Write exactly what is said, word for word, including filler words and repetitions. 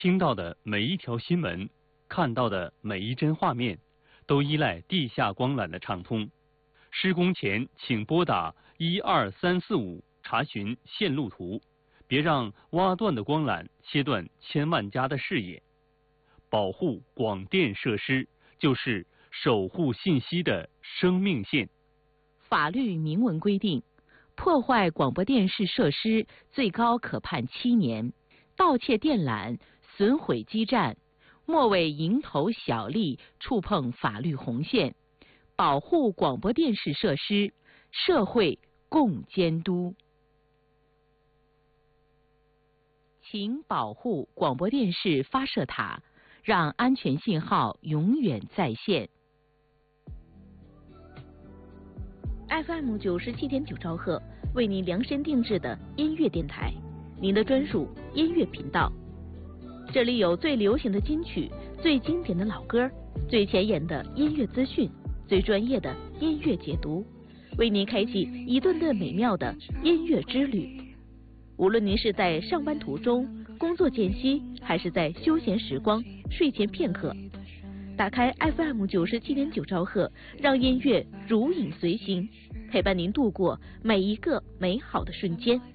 听到的每一条新闻，看到的每一帧画面，都依赖地下光缆的畅通。施工前请拨打一二三四五查询线路图，别让挖断的光缆切断千万家的视野。保护广电设施就是守护信息的生命线。 法律明文规定，破坏广播电视设施最高可判七年，盗窃电缆、损毁基站，莫为蝇头小利触碰法律红线。保护广播电视设施，社会共监督。请保护广播电视发射塔，让安全信号永远在线。F M 九十七点九兆赫，为您量身定制的音乐电台，您的专属音乐频道。这里有最流行的金曲、最经典的老歌、最前沿的音乐资讯、最专业的音乐解读，为您开启一段段美妙的音乐之旅。无论您是在上班途中、工作间隙，还是在休闲时光、睡前片刻，打开 F M 九十七点九兆赫，让音乐如影随形，陪伴您度过每一个美好的瞬间。